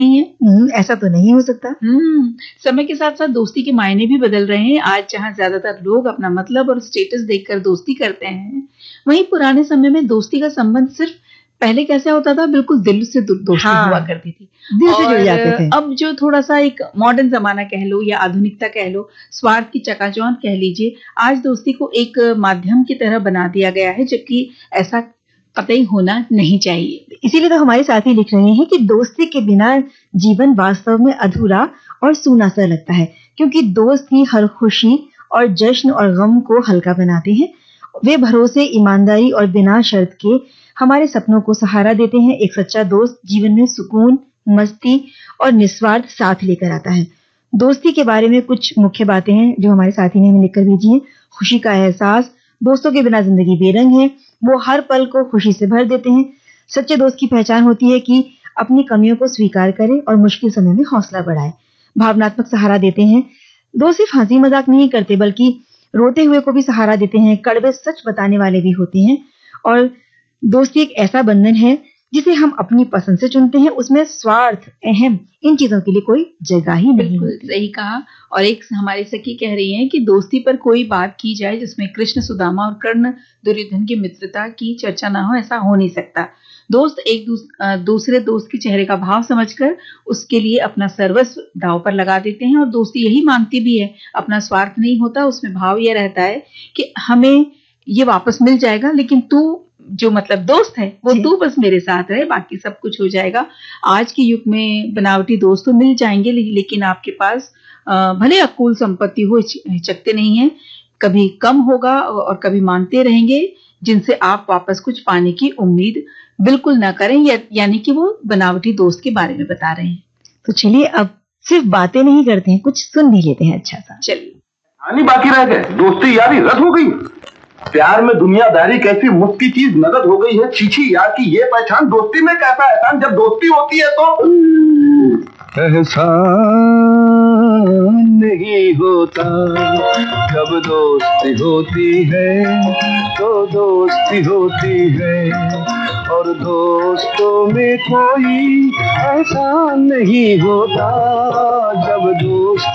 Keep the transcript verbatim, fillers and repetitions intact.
नहीं है। हम्म, ऐसा तो नहीं हो सकता। हम्म समय के साथ साथ दोस्ती के मायने भी बदल रहे हैं। आज जहाँ ज्यादातर लोग अपना मतलब और स्टेटस देखकर दोस्ती करते हैं, वहीं पुराने समय में दोस्ती का संबंध सिर्फ पहले कैसा होता था, बिल्कुल दिल से दो- दोस्ती हाँ, हुआ करती थी। दिल से जुड़ और जाते थे। अब जो थोड़ा सा एक मॉडर्न जमाना कह लो या आधुनिकता कह लो, स्वार्थ की चकाचौंध कह लीजिए, आज दोस्ती को एक माध्यम की तरह बना दिया गया है, जबकि ऐसा कतई होना नहीं चाहिए। इसीलिए तो हमारे साथी लिख रहे हैं कि दोस्ती के बिना जीवन वास्तव में अधूरा और सूना सा लगता है, क्योंकि दोस्त ही हर खुशी और जश्न और गम को हल्का बनाते हैं। वे भरोसे, ईमानदारी और बिना शर्त के हमारे सपनों को सहारा देते हैं। एक सच्चा दोस्त जीवन में सुकून, मस्ती और निस्वार्थ साथ लेकर आता है। दोस्ती के बारे में कुछ मुख्य बातें हैं जो हमारे साथी ने हमें लिखकर भेजी हैं। खुशी का एहसास, दोस्तों के बिना जिंदगी बेरंग है, वो हर पल को खुशी से भर देते हैं। सच्चे दोस्त की पहचान होती है कि अपनी कमियों को स्वीकार करे और मुश्किल समय में हौसला बढ़ाए। भावनात्मक सहारा देते हैं, दोस्त सिर्फ हंसी मजाक नहीं करते बल्कि रोते हुए को भी सहारा देते हैं। कड़वे सच बताने वाले भी होते हैं। और दोस्ती एक ऐसा बंधन है जिसे हम अपनी पसंद से चुनते हैं, उसमें स्वार्थ, अहम, इन चीजों के लिए कोई जगह ही नहीं बिल्कुल होती। सही कहा। और एक हमारी सखी कह रही हैं कि दोस्ती पर कोई बात की जाए जिसमें कृष्ण सुदामा और कर्ण दुर्योधन की मित्रता की चर्चा ना हो, ऐसा हो नहीं सकता। दोस्त एक दूस, अ, दूसरे दोस्त के चेहरे का भाव समझकर उसके लिए अपना सर्वस्व दांव पर लगा देते हैं। और दोस्ती यही मांगती भी है, अपना स्वार्थ नहीं होता, उसमें भाव यह रहता है कि हमें ये वापस मिल जाएगा, लेकिन तू जो मतलब दोस्त है वो जी। तू बस मेरे साथ रहे, बाकी सब कुछ हो जाएगा। आज के युग में बनावटी दोस्त तो मिल जाएंगे, ले- लेकिन आपके पास अ, भले अकुल संपत्ति हो, हिच- हिचकते नहीं है, कभी कम होगा और कभी मांगते रहेंगे, जिनसे आप वापस कुछ पाने की उम्मीद बिल्कुल ना करें। या, यानी कि वो बनावटी दोस्त के बारे में बता रहे हैं। तो चलिए अब सिर्फ बातें नहीं करते हैं, कुछ सुन भी लेते हैं अच्छा सा। चलिए। कहानी बाकी रह गए, दोस्ती यारी रद्द हो गई। प्यार में दुनियादारी कैसी मुफ्त की चीज नकद हो गई है। छीछी यार की ये पहचान, दोस्ती में कैसा एहसान, जब दोस्ती होती है तो एहसान नहीं होता। जब दोस्ती होती है तो दोस्ती होती है, और दोस्तों में कोई एहसान नहीं होता। जब दोस्त